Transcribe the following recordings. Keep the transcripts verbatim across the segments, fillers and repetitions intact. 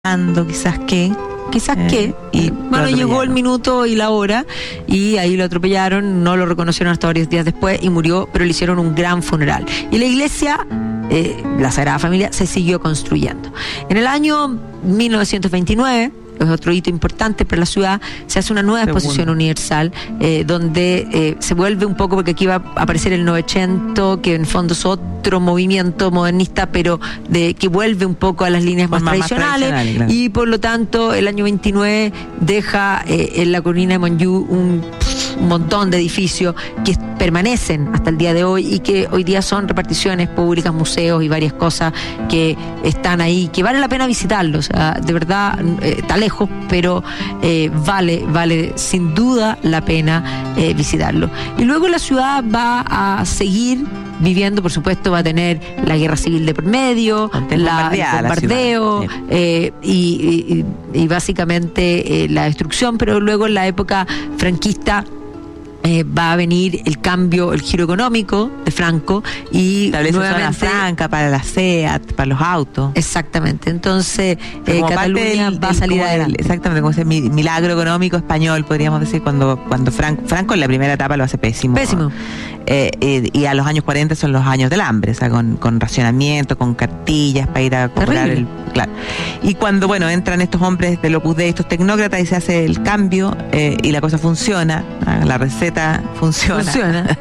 quizás qué. Quizás eh, qué. Y bueno, llegó el minuto y la hora y ahí lo atropellaron, no lo reconocieron hasta varios días después y murió, pero le hicieron un gran funeral. Y la iglesia, eh, la Sagrada Familia, se siguió construyendo. En el año mil novecientos veintinueve, es otro hito importante para la ciudad, se hace una nueva exposición Segundo. universal eh, donde eh, se vuelve un poco, porque aquí va a aparecer el Novecento, que en fondo es otro movimiento modernista, pero de que vuelve un poco a las líneas más, más tradicionales, más tradicionales claro. Y por lo tanto el año veintinueve deja eh, en la colina de Monju un, un montón de edificios que permanecen hasta el día de hoy y que hoy día son reparticiones públicas, museos y varias cosas que están ahí, que vale la pena visitarlos. O sea, de verdad, eh, está lejos, pero eh, vale, vale sin duda la pena eh, visitarlo. Y luego la ciudad va a seguir viviendo, por supuesto, va a tener la guerra civil de por medio, la, el bombardeo, sí. eh, y, y, y básicamente eh, la destrucción, pero luego en la época franquista Eh, va a venir el cambio, el giro económico de Franco y establece nuevamente zona franca para la SEAT, para los autos. Exactamente. Entonces eh, Cataluña del, va a salir adelante. El, exactamente, como ese milagro económico español, podríamos decir, cuando cuando Franco, Franco en la primera etapa lo hace pésimo. Pésimo. Eh, eh, y a los años cuarenta son los años del hambre, o sea, con, con racionamiento, con cartillas para ir a comprar el... Claro. Y cuando, bueno, entran estos hombres del Opus Dei, estos tecnócratas, y se hace el cambio eh, y la cosa funciona, la receta funciona. Funciona.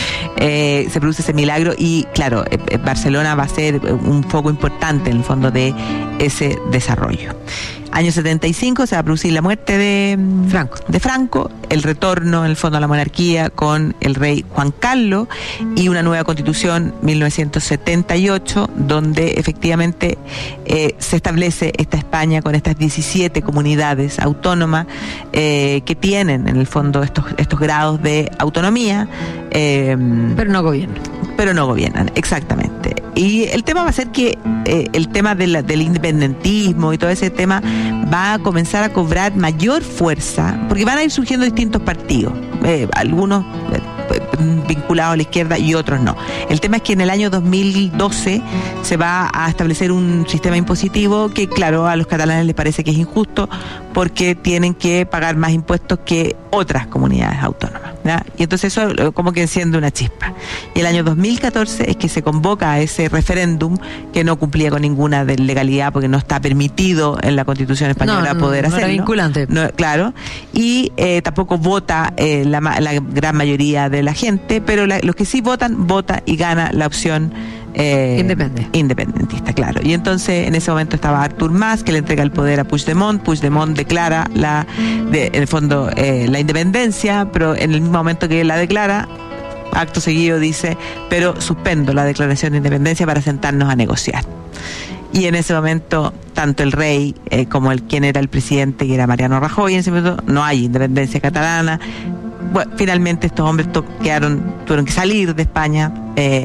eh, se produce ese milagro y, claro, eh, Barcelona va a ser un foco importante en el fondo de ese desarrollo. Año setenta y cinco se va a producir la muerte de Franco. de Franco, el retorno en el fondo a la monarquía con el rey Juan Carlos y una nueva constitución mil novecientos setenta y ocho donde efectivamente eh, se establece esta España con estas diecisiete comunidades autónomas eh, que tienen en el fondo estos, estos grados de autonomía. Eh, pero no gobiernan. Pero no gobiernan, exactamente. Y el tema va a ser que eh, el tema de la, del independentismo y todo ese tema va a comenzar a cobrar mayor fuerza, porque van a ir surgiendo distintos partidos, eh, algunos eh, vinculados a la izquierda y otros no. El tema es que en el año dos mil doce se va a establecer un sistema impositivo que, claro, a los catalanes les parece que es injusto porque tienen que pagar más impuestos que otras comunidades autónomas, ¿ya? Y entonces eso como que enciende una chispa. Y el año dos mil catorce es que se convoca a ese referéndum que no cumplía con ninguna de legalidad porque no está permitido en la Constitución española no, poder no, no hacerlo. Era vinculante. No, claro. Y eh, tampoco vota eh, la, la gran mayoría de la gente, pero la, los que sí votan, vota y gana la opción Eh, Independe. independentista, claro. Y entonces en ese momento estaba Artur Mas, que le entrega el poder a Puigdemont. Puigdemont declara la, de, en el fondo eh, la independencia, pero en el mismo momento que él la declara, acto seguido dice, pero suspendo la declaración de independencia para sentarnos a negociar. Y en ese momento, tanto el rey eh, como el quien era el presidente, que era Mariano Rajoy, en ese momento no hay independencia catalana. Bueno, finalmente estos hombres to- quedaron, tuvieron que salir de España. Eh,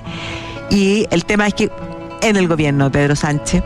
Y el tema es que en el gobierno de Pedro Sánchez,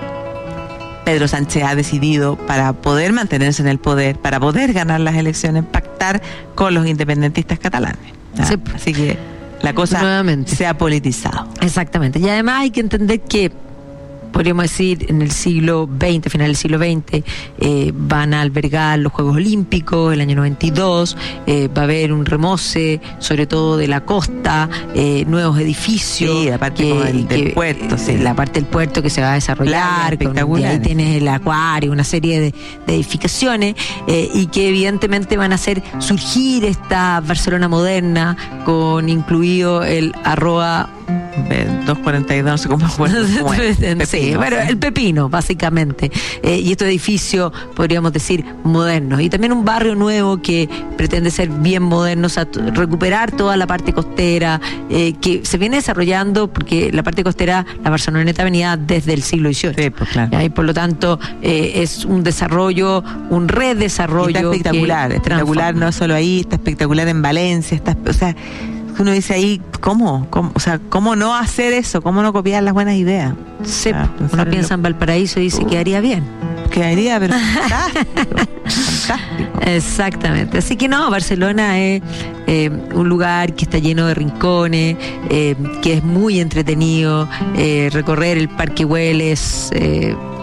Pedro Sánchez ha decidido, para poder mantenerse en el poder, para poder ganar las elecciones, pactar con los independentistas catalanes. ¿Ah? Sí. Así que la cosa Nuevamente. se ha politizado. Exactamente. Y además hay que entender que, podríamos decir, en el siglo veinte, final del siglo veinte, eh, van a albergar los Juegos Olímpicos, el año noventa y dos, eh, va a haber un remoce, sobre todo de la costa, eh, nuevos edificios. Sí, la parte que, del, del que, puerto, sí. La parte del puerto que se va a desarrollar, con, y ahí tienes el acuario, una serie de, de edificaciones, eh, y que evidentemente van a hacer surgir esta Barcelona moderna, con incluido el arroba doscientos cuarenta y dos, no sé cómo fue. Sí, bueno, el Pepino, básicamente. Eh, y estos edificios, podríamos decir, modernos. Y también un barrio nuevo que pretende ser bien moderno, o sea, t- recuperar toda la parte costera, eh, que se viene desarrollando, porque la parte costera, la Barceloneta, venía desde el siglo dieciocho. Sí, pues claro. Y por lo tanto, eh, es un desarrollo, un redesarrollo. Y está espectacular, espectacular, no solo ahí, está espectacular en Valencia, está, o sea, uno dice ahí, ¿cómo? ¿Cómo? O sea, ¿cómo no hacer eso? ¿Cómo no copiar las buenas ideas? Sí, ah, uno piensa en Valparaíso y dice, uh, quedaría bien. Quedaría, pero fantástico, fantástico. Exactamente. Así que no, Barcelona es eh, un lugar que está lleno de rincones, eh, que es muy entretenido. Eh, recorrer el Parque Güell es eh,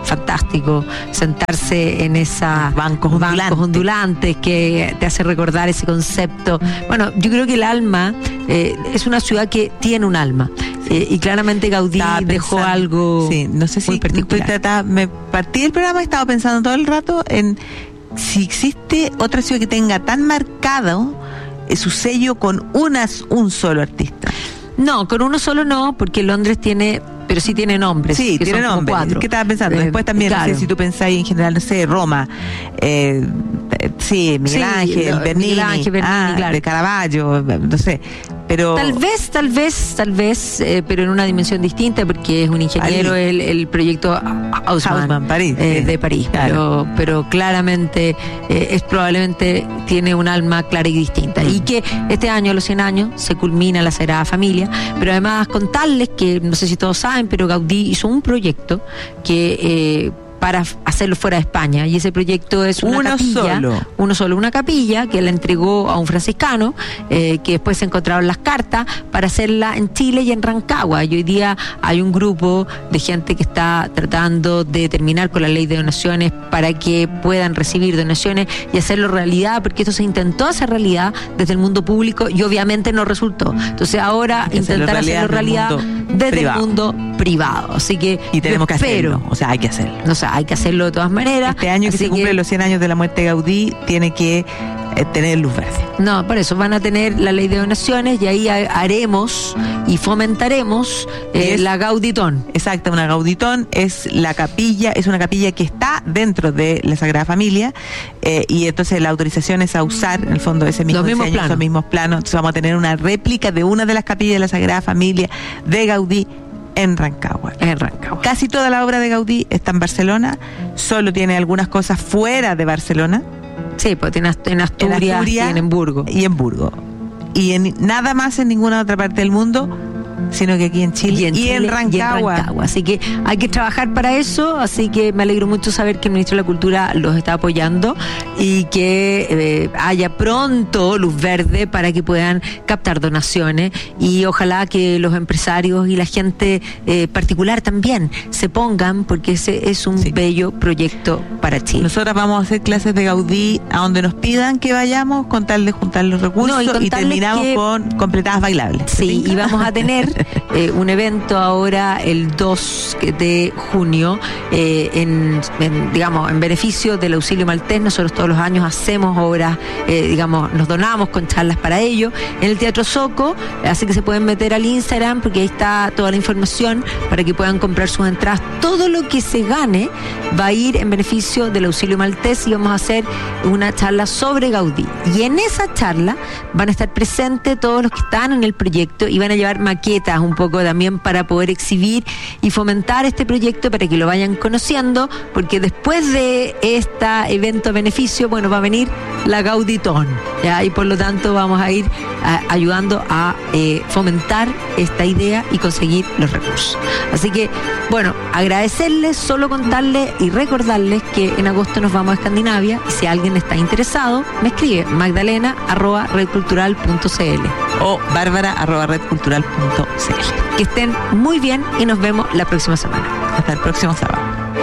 fantástico sentarse en esos bancos ondulantes. bancos ondulantes que te hace recordar ese concepto. Bueno, yo creo que el alma eh, es una ciudad que tiene un alma. Eh, y claramente Gaudí Estaba dejó pensando, algo sí, no sé si muy particular. estoy tratando- me partí del programa y estaba pensando todo el rato en si existe otra ciudad que tenga tan marcado eh, su sello con unas, un solo artista. No, con uno solo no, porque Londres tiene, pero sí tiene nombres. Sí, que tiene son como nombre. cuatro. ¿Qué estaba pensando? Eh, Después también, claro. no sé si tú pensáis en general, no sé, Roma. Eh, eh, sí, Miguel Sí, Ángel, lo- Bernini, Miguel Ángel, Bernini, ah, claro. de Caravaggio, no sé. Pero Tal vez, tal vez, tal vez, eh, pero en una dimensión distinta, porque es un ingeniero, París. el, el proyecto Haussmann, Haussmann, París, eh, sí. de París, Claro. pero, pero claramente eh, es probablemente tiene un alma clara y distinta. Mm. Y que este año, a los cien años, se culmina la Sagrada Familia, pero además contarles que, no sé si todos saben, pero Gaudí hizo un proyecto que... Eh, para hacerlo fuera de España, y ese proyecto es una Uno capilla, solo. uno solo, una capilla que la entregó a un franciscano, eh, que después se encontraron las cartas para hacerla en Chile y en Rancagua. Y hoy día hay un grupo de gente que está tratando de terminar con la ley de donaciones para que puedan recibir donaciones y hacerlo realidad, porque esto se intentó hacer realidad desde el mundo público y obviamente no resultó. Entonces ahora Hay que hacerlo intentar hacerlo realidad realidad desde el mundo desde privado. el mundo privado. Así que y tenemos que espero, hacerlo, o sea, hay que hacerlo. o sea, hay que hacerlo de todas maneras. Este año que Así se cumplen los cien años de la muerte de Gaudí, tiene que eh, tener luz verde. No, por eso van a tener la ley de donaciones y ahí ha- haremos y fomentaremos eh, Es- la Gauditón. Exacto, una Gauditón es la capilla, es una capilla que está dentro de la Sagrada Familia, eh, y entonces la autorización es a usar, en el fondo, ese mismo Los mismos diseño, planos. esos mismos planos. Entonces vamos a tener una réplica de una de las capillas de la Sagrada Familia de Gaudí en Rancagua. En Rancagua. Casi toda la obra de Gaudí está en Barcelona, solo tiene algunas cosas fuera de Barcelona. Sí, pues tiene Ast- en Asturias, En Asturias y en Hamburgo. Y en Burgos. Y en nada más en ninguna otra parte del mundo, sino que aquí en Chile y en, Chile Rancagua. Rancagua. Así que hay que trabajar para eso, así que me alegro mucho saber que el Ministro de la Cultura los está apoyando y que eh, haya pronto luz verde para que puedan captar donaciones, y ojalá que los empresarios y la gente eh, particular también se pongan, porque ese es un Sí. bello proyecto para Chile. Nosotras vamos a hacer clases de Gaudí a donde nos pidan que vayamos, con tal de juntar los recursos, No, y y, contarles terminamos que- con completadas bailables. ¿Te Sí, tinca? y vamos a tener eh, un evento ahora el dos de junio eh, en, en, digamos, en beneficio del auxilio maltés. Nosotros todos los años hacemos obras, eh, digamos, nos donamos con charlas para ello en el Teatro Soco, así que se pueden meter al Instagram porque ahí está toda la información para que puedan comprar sus entradas. Todo lo que se gane va a ir en beneficio del auxilio maltés y vamos a hacer una charla sobre Gaudí. Y en esa charla van a estar presentes todos los que están en el proyecto y van a llevar maquetas un poco también para poder exhibir y fomentar este proyecto para que lo vayan conociendo, porque después de este evento a beneficio, bueno, va a venir la Gauditón, ¿ya? Y por lo tanto vamos a ir a- ayudando a eh, fomentar esta idea y conseguir los recursos. Así que, bueno, agradecerles, solo contarles y recordarles que en agosto nos vamos a Escandinavia, y si alguien está interesado, me escribe magdalena arroba redcultural punto cl. O bárbara arroba redcultural punto cl. Que estén muy bien y nos vemos la próxima semana. Hasta el próximo sábado.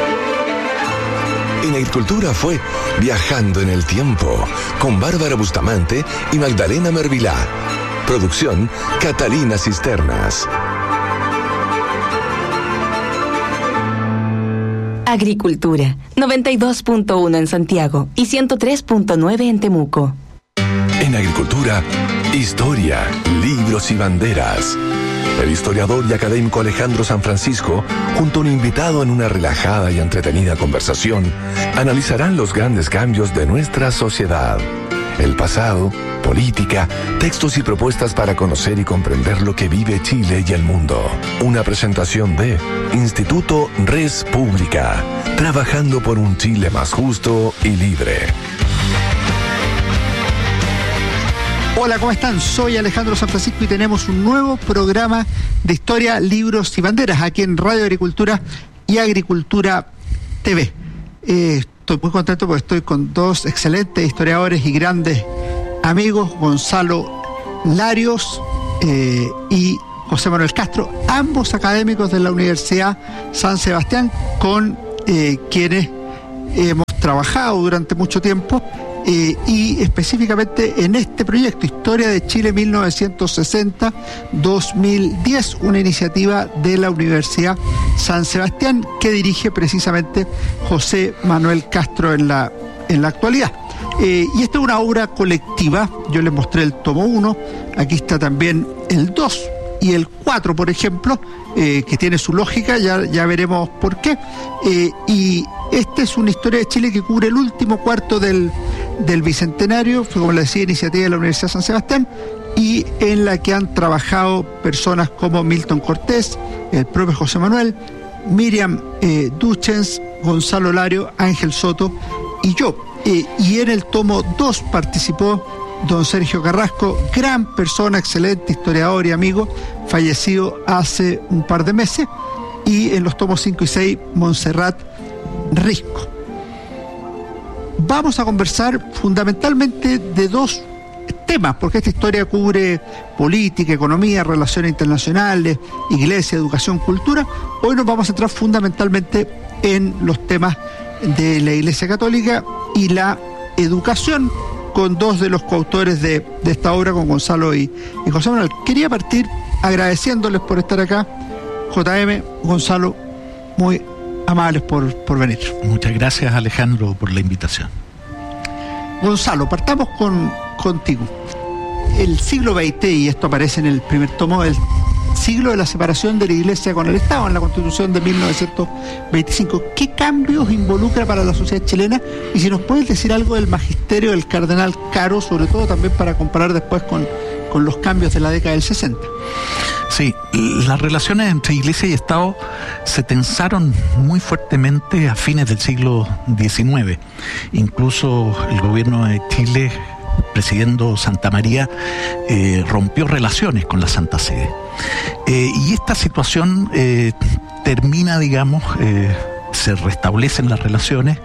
En Agricultura fue Viajando en el Tiempo con Bárbara Bustamante y Magdalena Mervilá. Producción Catalina Cisternas. Agricultura, noventa y dos punto uno en Santiago y ciento tres punto nueve en Temuco. En Agricultura, historia, libros y banderas. El historiador y académico Alejandro San Francisco, junto a un invitado en una relajada y entretenida conversación, analizarán los grandes cambios de nuestra sociedad. El pasado, política, textos y propuestas para conocer y comprender lo que vive Chile y el mundo. Una presentación de Instituto Res Pública, trabajando por un Chile más justo y libre. Hola, ¿cómo están? Soy Alejandro San Francisco y tenemos un nuevo programa de historia, libros y banderas aquí en Radio Agricultura y Agricultura T V. Eh, estoy muy contento porque estoy con dos excelentes historiadores y grandes amigos, Gonzalo Larios eh, y José Manuel Castro, ambos académicos de la Universidad San Sebastián, con eh, quienes hemos trabajado durante mucho tiempo eh, y específicamente en este proyecto, Historia de Chile mil novecientos sesenta a dos mil diez, una iniciativa de la Universidad San Sebastián que dirige precisamente José Manuel Castro en la, en la actualidad. Eh, y esta es una obra colectiva. Yo les mostré el tomo uno, aquí está también el dos y el cuatro, por ejemplo, eh, que tiene su lógica, ya, ya veremos por qué. Eh, y esta es una historia de Chile que cubre el último cuarto del, del Bicentenario, fue, como les decía, iniciativa de la Universidad San Sebastián, y en la que han trabajado personas como Milton Cortés, el propio José Manuel, Miriam eh, Duchens, Gonzalo Lario, Ángel Soto y yo. Eh, y en el tomo dos participó don Sergio Carrasco, gran persona, excelente historiador y amigo, fallecido hace un par de meses, y en los tomos cinco y seis, Montserrat Risco. Vamos a conversar fundamentalmente de dos temas, porque esta historia cubre política, economía, relaciones internacionales, iglesia, educación, cultura. Hoy nos vamos a centrar fundamentalmente en los temas de la Iglesia Católica y la educación, con dos de los coautores de, de esta obra, con Gonzalo y, y José Manuel. Quería partir agradeciéndoles por estar acá. J M, Gonzalo, muy amables por, por venir. Muchas gracias, Alejandro, por la invitación. Gonzalo, partamos con, contigo. El siglo veinte, y esto aparece en el primer tomo, el siglo de la separación de la Iglesia con el Estado, en la Constitución de mil novecientos veinticinco. ¿Qué cambios involucra para la sociedad chilena? Y si nos puedes decir algo del magisterio del cardenal Caro, sobre todo también para comparar después con, con los cambios de la década del sesenta. Sí, las relaciones entre Iglesia y Estado se tensaron muy fuertemente a fines del siglo diecinueve. Incluso el gobierno de Chile, presidiendo Santa María, eh, rompió relaciones con la Santa Sede. Eh, y esta situación eh, termina, digamos, eh, se restablecen las relaciones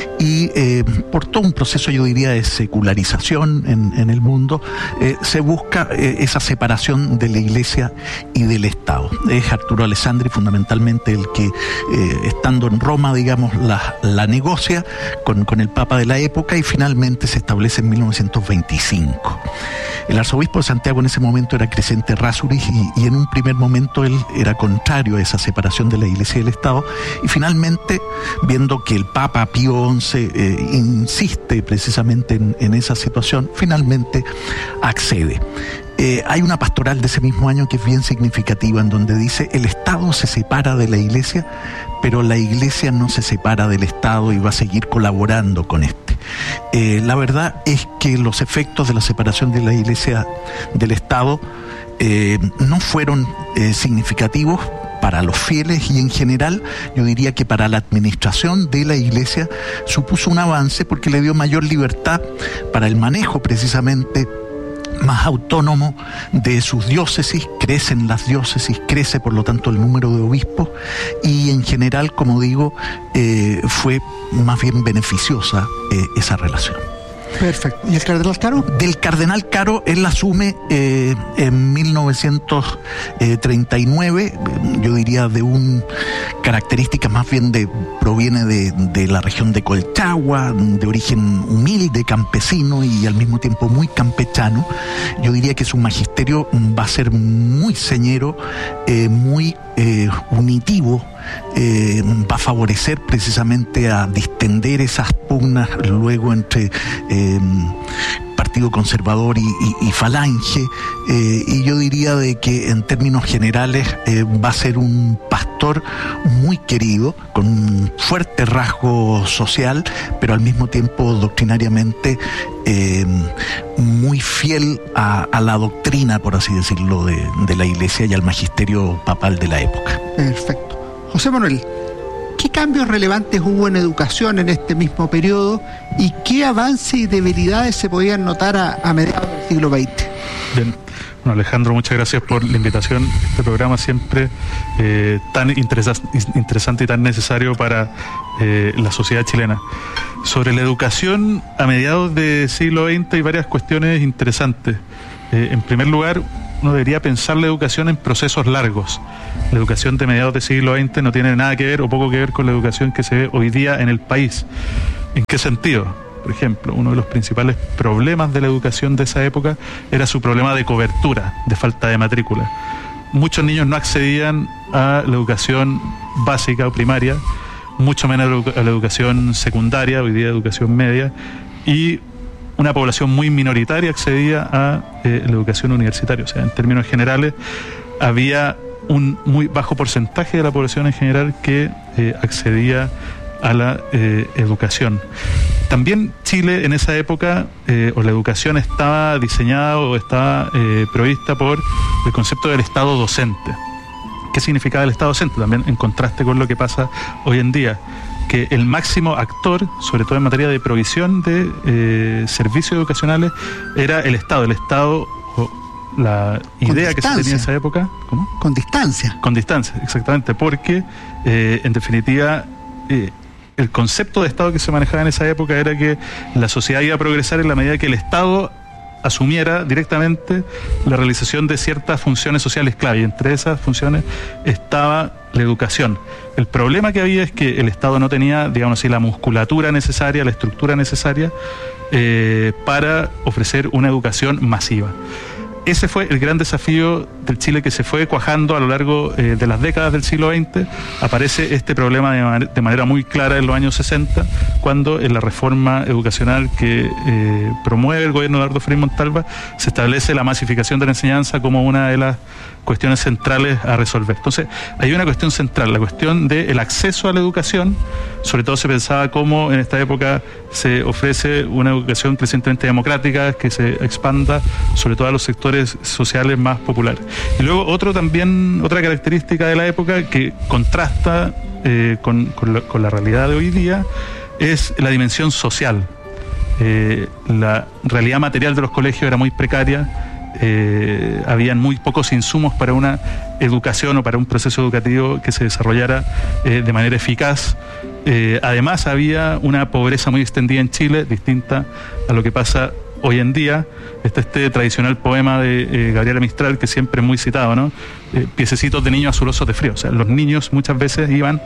y eh, por todo un proceso, yo diría, de secularización en, en el mundo, eh, se busca eh, esa separación de la Iglesia y del Estado. Es Arturo Alessandri fundamentalmente el que, eh, estando en Roma, digamos, la, la negocia con, con el Papa de la época y finalmente se establece en mil novecientos veinticinco. El arzobispo de Santiago en ese momento era Crescente Rasuris y, y en un primer momento él era contrario a esa separación de la Iglesia y del Estado, y finalmente, viendo que el Papa Pío once eh, insiste precisamente en, en esa situación, finalmente accede. Eh, hay una pastoral de ese mismo año que es bien significativa, en donde dice: el Estado se separa de la Iglesia, pero la Iglesia no se separa del Estado y va a seguir colaborando con este. Eh, la verdad es que los efectos de la separación de la Iglesia del Estado eh, no fueron eh, significativos para los fieles, y en general yo diría que para la administración de la Iglesia supuso un avance, porque le dio mayor libertad para el manejo precisamente más autónomo de sus diócesis. Crecen las diócesis, crece por lo tanto el número de obispos, y en general, como digo, eh, fue más bien beneficiosa eh, esa relación. Perfecto. ¿Y el cardenal Caro? Del cardenal Caro, él asume eh, en mil novecientos treinta y nueve, yo diría de un característica más bien de, proviene de, de la región de Colchagua, de origen humilde, campesino y al mismo tiempo muy campechano. Yo diría que su magisterio va a ser muy señero, eh, muy eh, unitivo. Eh, va a favorecer precisamente a distender esas pugnas luego entre eh, Partido Conservador y, y, y Falange, eh, y yo diría de que en términos generales eh, va a ser un pastor muy querido, con un fuerte rasgo social, pero al mismo tiempo doctrinariamente eh, muy fiel a, a la doctrina, por así decirlo, de, de la Iglesia y al magisterio papal de la época. Perfecto. José Manuel, ¿qué cambios relevantes hubo en educación en este mismo periodo y qué avances y debilidades se podían notar a, a mediados del siglo veinte? Bien. Bueno, Alejandro, muchas gracias por la invitación. Este programa siempre eh, tan interesa- interesante y tan necesario para eh, la sociedad chilena. Sobre la educación a mediados del siglo veinte hay varias cuestiones interesantes. Eh, en primer lugar, uno debería pensar la educación en procesos largos. La educación de mediados del siglo veinte no tiene nada que ver o poco que ver con la educación que se ve hoy día en el país. ¿En qué sentido? Por ejemplo, uno de los principales problemas de la educación de esa época era su problema de cobertura, de falta de matrícula. Muchos niños no accedían a la educación básica o primaria, mucho menos a la educación secundaria, hoy día educación media, y una población muy minoritaria accedía a eh, la educación universitaria. O sea, en términos generales, había un muy bajo porcentaje de la población en general que eh, accedía a la eh, educación. También Chile en esa época, eh, o la educación estaba diseñada o estaba eh, provista por el concepto del Estado docente. ¿Qué significaba el Estado docente? También en contraste con lo que pasa hoy en día, que el máximo actor, sobre todo en materia de provisión de eh, servicios educacionales, era el Estado. El Estado, o la idea que se tenía en esa época... ¿Cómo? Con distancia. Con distancia, exactamente, porque eh, en definitiva... Eh, el concepto de Estado que se manejaba en esa época era que la sociedad iba a progresar en la medida que el Estado asumiera directamente la realización de ciertas funciones sociales clave, y entre esas funciones estaba la educación. El problema que había es que el Estado no tenía, digamos así, la musculatura necesaria, la estructura necesaria eh, para ofrecer una educación masiva. Ese fue el gran desafío del Chile que se fue cuajando a lo largo eh, de las décadas del siglo veinte. Aparece este problema de, man- de manera muy clara en los años sesenta, cuando en la reforma educacional que eh, promueve el gobierno de Eduardo Frei Montalva se establece la masificación de la enseñanza como una de las cuestiones centrales a resolver. Entonces, hay una cuestión central, la cuestión del acceso a la educación. Sobre todo se pensaba cómo en esta época se ofrece una educación crecientemente democrática, que se expanda sobre todo a los sectores sociales más populares. Y luego otro también, otra característica de la época que contrasta eh, con, con, la, con la realidad de hoy día es la dimensión social. Eh, la realidad material de los colegios era muy precaria. Eh, habían muy pocos insumos para una educación o para un proceso educativo que se desarrollara eh, de manera eficaz. Eh, además había una pobreza muy extendida en Chile, distinta a lo que pasa hoy en día. Está este tradicional poema de eh, Gabriela Mistral, que siempre es muy citado, ¿no? Eh, piececitos de niños azulosos de frío. O sea, los niños muchas veces iban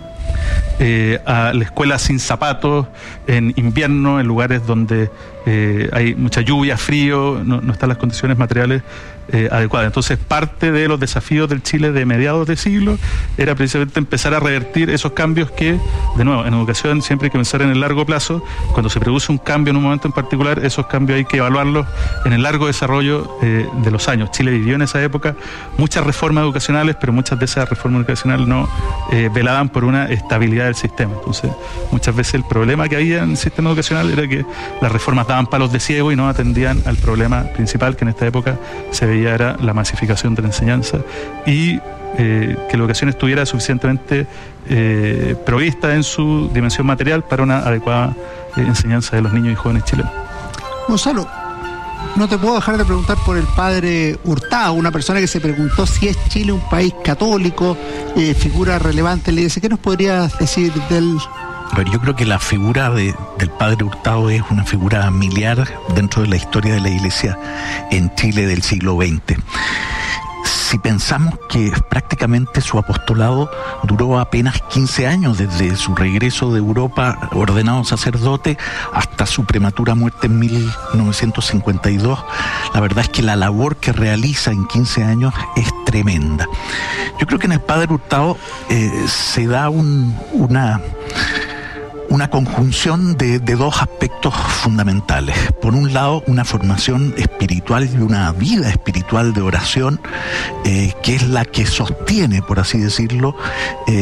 Eh, a la escuela sin zapatos, en invierno, en lugares donde eh, hay mucha lluvia, frío, no, no están las condiciones materiales eh, adecuadas. Entonces, parte de los desafíos del Chile de mediados de siglo era precisamente empezar a revertir esos cambios que, de nuevo, en educación siempre hay que pensar en el largo plazo. Cuando se produce un cambio en un momento en particular, esos cambios hay que evaluarlos en el largo desarrollo eh, de los años. Chile vivió en esa época muchas reformas educacionales, pero muchas de esas reformas educacionales no eh, velaban por una estabilidad del sistema. Entonces, muchas veces el problema que había en el sistema educacional era que las reformas daban palos de ciego y no atendían al problema principal, que en esta época se veía era la masificación de la enseñanza y eh, que la educación estuviera suficientemente eh, provista en su dimensión material para una adecuada eh, enseñanza de los niños y jóvenes chilenos. Gonzalo, no te puedo dejar de preguntar por el padre Hurtado, una persona que se preguntó si es Chile un país católico, eh, figura relevante. Le dice, ¿qué nos podrías decir del...? Bueno, yo creo que la figura de, del padre Hurtado es una figura miliar dentro de la historia de la Iglesia en Chile del siglo veinte. Si pensamos que prácticamente su apostolado duró apenas quince años, desde su regreso de Europa ordenado sacerdote hasta su prematura muerte en mil novecientos cincuenta y dos, la verdad es que la labor que realiza en quince años es tremenda. Yo creo que en el padre Hurtado eh, se da un, una... una conjunción de, de dos aspectos fundamentales. Por un lado, una formación espiritual y una vida espiritual de oración, eh, que es la que sostiene, por así decirlo, eh,